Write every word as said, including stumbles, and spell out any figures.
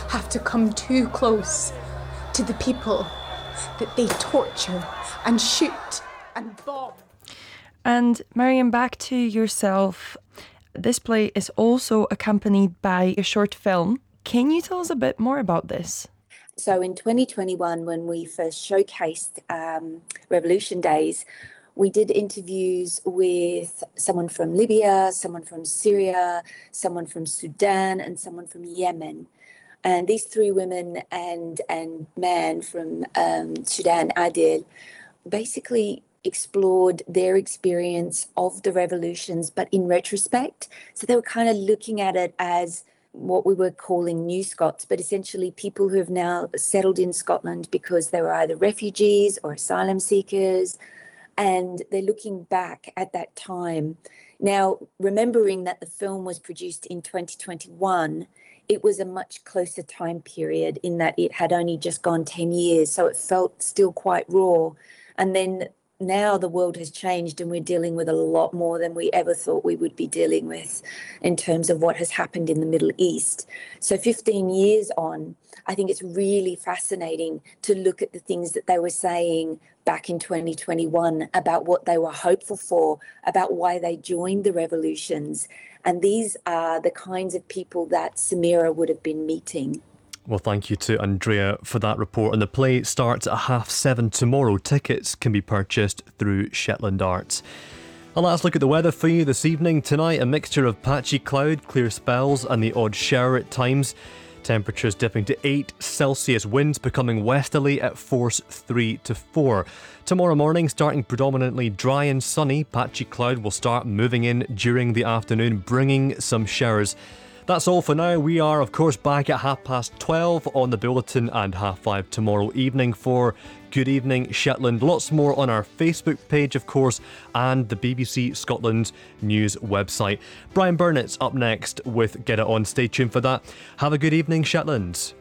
have to come too close to the people that they torture and shoot and bomb. And Mariam, back to yourself. This play is also accompanied by a short film. Can you tell us a bit more about this? So in twenty twenty-one, when we first showcased um, Revolution Days, we did interviews with someone from Libya, someone from Syria, someone from Sudan, and someone from Yemen. And these three women and, and man from um, Sudan, Adil, basically explored their experience of the revolutions, but in retrospect. So they were kind of looking at it as what we were calling New Scots, but essentially people who have now settled in Scotland because they were either refugees or asylum seekers, and they're looking back at that time. Now, remembering that the film was produced in twenty twenty-one, it was a much closer time period in that it had only just gone ten years, so it felt still quite raw. And then now the world has changed and we're dealing with a lot more than we ever thought we would be dealing with in terms of what has happened in the Middle East. So fifteen years on, I think it's really fascinating to look at the things that they were saying back in twenty twenty-one about what they were hopeful for, about why they joined the revolutions. And these are the kinds of people that Samira would have been meeting. Well, thank you to Andrea for that report. And the play starts at half seven tomorrow. Tickets can be purchased through Shetland Arts. And let's look at the weather for you this evening. Tonight, a mixture of patchy cloud, clear spells and the odd shower at times. Temperatures dipping to eight Celsius, winds becoming westerly at force three to four. Tomorrow morning, starting predominantly dry and sunny, patchy cloud will start moving in during the afternoon, bringing some showers. That's all for now. We are, of course, back at half past twelve on the Bulletin and half five tomorrow evening for Good Evening Shetland. Lots more on our Facebook page, of course, and the B B C Scotland news website. Brian Burnett's up next with Get It On. Stay tuned for that. Have a good evening, Shetland.